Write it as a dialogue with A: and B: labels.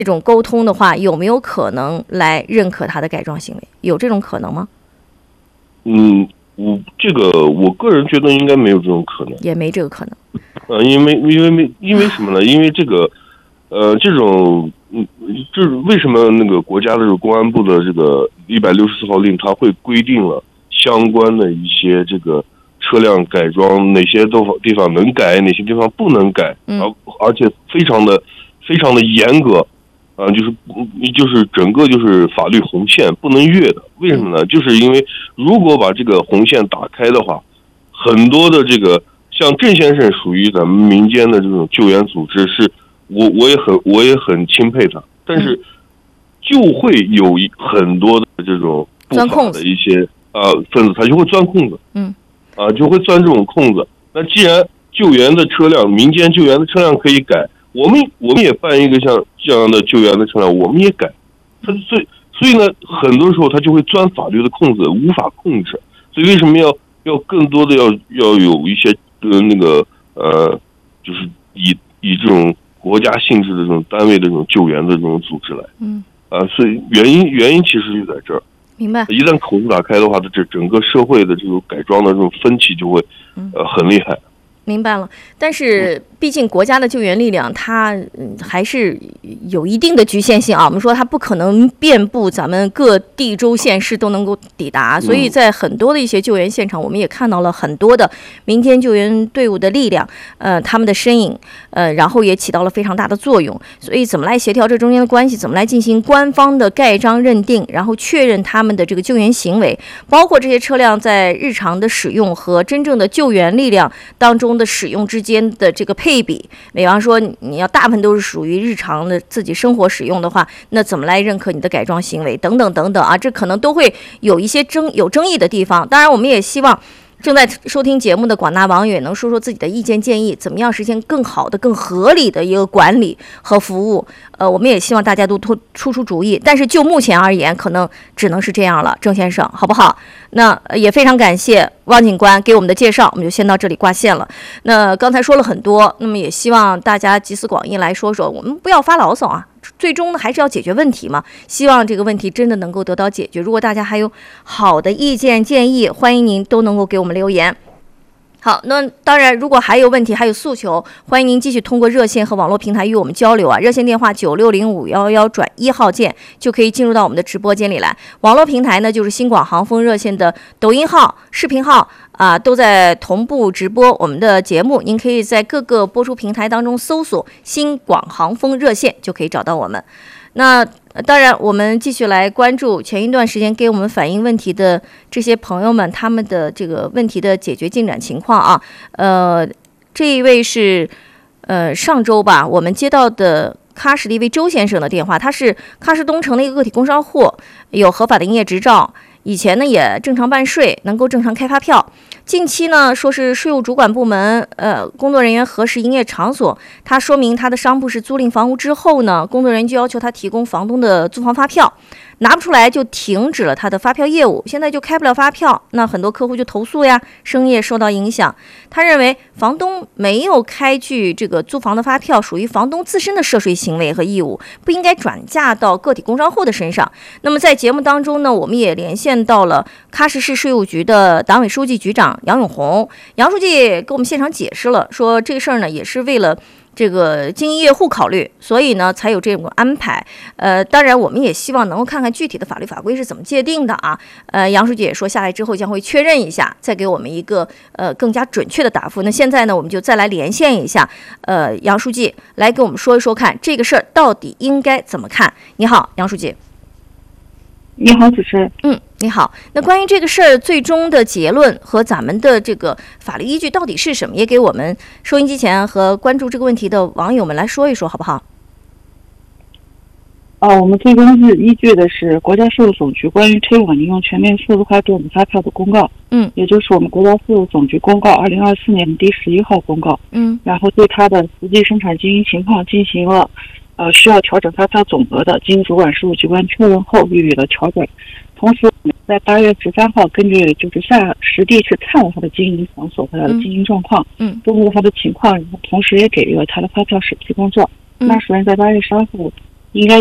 A: 这种沟通的话，有没有可能来认可他的改装行为？有这种可能吗？
B: 我个人觉得应该没有这种可能，
A: 也没这个可能。
B: 因为什么呢？因为这个，这种，这为什么那个国家的这个公安部的这个164号令，它会规定了相关的一些这个车辆改装哪些地方能改，哪些地方不能改，而且非常的严格，就是整个就是法律红线不能越的。为什么呢？就是因为如果把这个红线打开的话，很多的这个像郑先生属于咱们民间的这种救援组织，是我也很钦佩他，但是就会有很多的这种不法的一些分子，他就会钻空子，就会钻这种空子。那既然救援的车辆，民间救援的车辆可以改，我们也办一个像这样的救援的车辆，我们也改。所以呢，很多时候他就会钻法律的空子，无法控制。所以为什么要更多的要有一些就是以这种国家性质的这种单位的这种救援的这种组织来，所以原因其实就在这儿。
A: 明白。
B: 一旦口子打开的话，这整个社会的这种改装的这种分歧就会很厉害。
A: 明白了，但是毕竟国家的救援力量它还是有一定的局限性啊。我们说它不可能遍布咱们各地州县市都能够抵达，所以在很多的一些救援现场，我们也看到了很多的民间救援队伍的力量，他们的身影，然后也起到了非常大的作用。所以怎么来协调这中间的关系，怎么来进行官方的盖章认定，然后确认他们的这个救援行为，包括这些车辆在日常的使用和真正的救援力量当中的使用之间的这个配比，比方说你要大部分都是属于日常的自己生活使用的话，那怎么来认可你的改装行为等等等等啊，这可能都会有一些有争议的地方。当然我们也希望正在收听节目的广大网友也能说说自己的意见建议，怎么样实现更好的更合理的一个管理和服务。我们也希望大家都出主意，但是就目前而言可能只能是这样了。郑先生好不好？那也非常感谢汪警官给我们的介绍，我们就先到这里挂线了。那刚才说了很多，那么也希望大家集思广益来说说，我们不要发牢骚啊，最终呢还是要解决问题嘛。希望这个问题真的能够得到解决。如果大家还有好的意见建议，欢迎您都能够给我们留言。好，那当然如果还有问题还有诉求，欢迎您继续通过热线和网络平台与我们交流啊。热线电话960511转1号键就可以进入到我们的直播间里来。网络平台呢就是新广航风热线的抖音号、视频号都在同步直播我们的节目，您可以在各个播出平台当中搜索新广航风热线就可以找到我们。那当然我们继续来关注前一段时间给我们反映问题的这些朋友们他们的这个问题的解决进展情况啊。这一位是上周吧我们接到的喀什的一位周先生的电话，他是喀什东城的一个个体工商户，有合法的营业执照，以前呢也正常办税，能够正常开发票。近期呢说是税务主管部门工作人员核实营业场所，他说明他的商铺是租赁房屋之后呢，工作人员就要求他提供房东的租房发票，拿不出来就停止了他的发票业务，现在就开不了发票，那很多客户就投诉呀，生意受到影响。他认为房东没有开具这个租房的发票属于房东自身的涉税行为和义务，不应该转嫁到个体工商户的身上。那么在节目当中呢，我们也连线到了喀什市税务局的党委书记局长杨永红，杨书记给我们现场解释了，说这个事儿呢也是为了这个经营业户考虑，所以呢才有这种安排。当然我们也希望能够看看具体的法律法规是怎么界定的啊。杨书记也说下来之后将会确认一下，再给我们一个更加准确的答复。那现在呢我们就再来连线一下杨书记，来给我们说一说看这个事儿到底应该怎么看。你好，杨书记。
C: 你好，主持人。
A: 你好。那关于这个事儿最终的结论和咱们的这个法律依据到底是什么，也给我们收音机前和关注这个问题的网友们来说一说，好不好？
C: 我们最终是依据的是国家税务总局关于推广应用全面数字化电子发票的公告，也就是我们国家税务总局公告2024年第11号公告，然后对它的实际生产经营情况进行了需要调整发票总额的，经主管事务机关确认后予以了调整。同时我们在8月13号根据就是实地去看了他的经营场所和他的经营状况，综合他的情况，然后同时也给予了他的发票审批工作。那首先在8月3号应该